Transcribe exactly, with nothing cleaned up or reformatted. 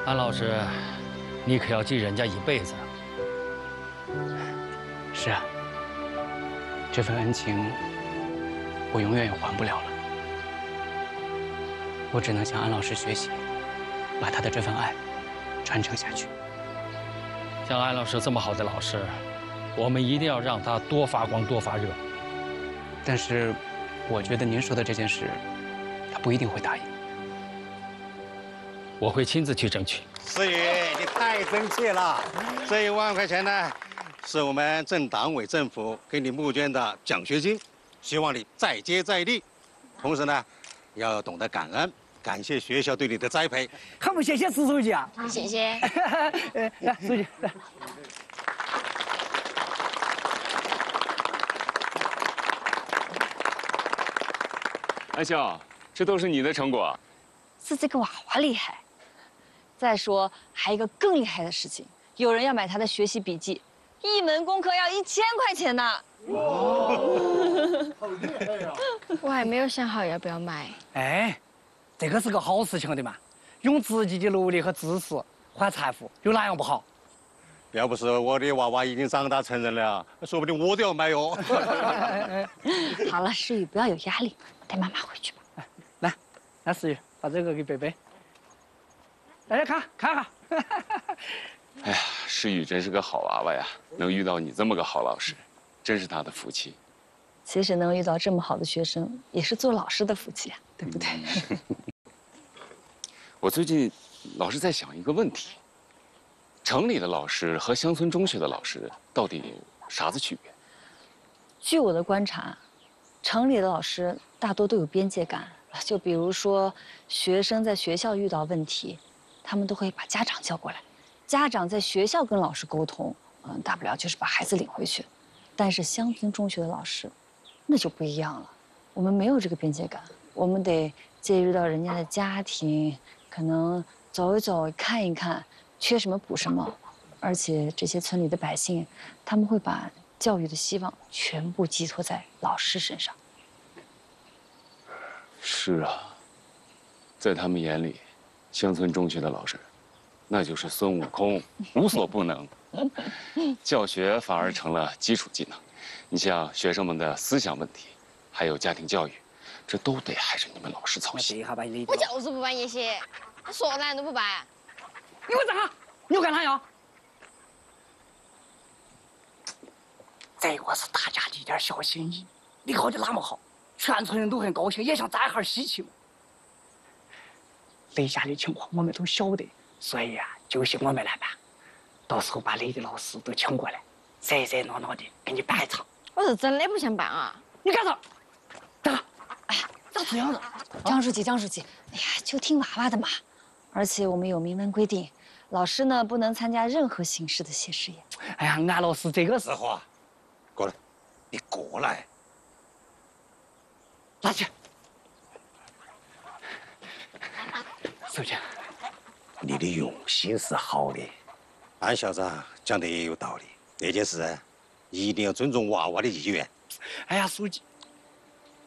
安老师，你可要记人家一辈子。 是啊，这份恩情我永远也还不了了。我只能向安老师学习，把他的这份爱传承下去。 像安老师这么好的老师，我们一定要让他多发光、多发热。 但是，我觉得您说的这件事，他不一定会答应。 我会亲自去争取。 思雨，你太争气了！这一万块钱呢，是我们镇党委政府给你募捐的奖学金，希望你再接再厉。同时呢，要懂得感恩，感谢学校对你的栽培。 还不谢谢石书记啊？ 谢谢。 来，书记来。 安笑，这都是你的成果。 是这个娃娃厉害。再说，还有一个更厉害的事情，有人要买他的学习笔记，一门功课要一千块钱呢。 哦，好厉害呀！ 我还没有想好要不要买。 哎，这个是个好事情的嘛，用自己的努力和知识换财富，有哪样不好？ 要不是我的娃娃已经长大成人了，说不定我都要买哟。 好了，诗雨不要有压力，带妈妈回去吧。 来，来，诗雨，把这个给贝贝。大家看看哈。 哎呀，诗雨真是个好娃娃呀，能遇到你这么个好老师，真是他的福气。 其实能遇到这么好的学生，也是做老师的福气啊，对不对？ 我最近老是在想一个问题：城里的老师和乡村中学的老师到底啥子区别？ 据我的观察，城里的老师大多都有边界感，就比如说学生在学校遇到问题，他们都会把家长叫过来，家长在学校跟老师沟通，嗯，大不了就是把孩子领回去。但是乡村中学的老师，那就不一样了，我们没有这个边界感，我们得介入到人家的家庭，可能走一走，看一看，缺什么补什么。而且这些村里的百姓，他们会把教育的希望全部寄托在老师身上。 是啊，在他们眼里，乡村中学的老师，那就是孙悟空，无所不能。教学反而成了基础技能。你像学生们的思想问题，还有家庭教育，这都得还是你们老师操心。 我就是不办这些，我说了都不办。 你给我站好！你又干啥呀？这个是大家的一点小心意，你搞得那么好，全村人都很高兴，也想沾哈喜气嘛。雷家的情况我们都晓得，所以啊，就由我们来办。到时候把雷的老师都请过来，热热闹闹的给你办一场。 我是真的不想办啊！ 你干啥？大哥，哎，咋这样子？ 张书记，张书记，哎呀，就听娃娃的嘛。而且我们有明文规定，老师呢不能参加任何形式的谢师宴。 哎呀，安老师这个是。 子华，过来，你过来。 拿去。书记， 你的用心是好的，安校长讲的也有道理。那件事一定要尊重娃娃的意愿。 哎呀，书记，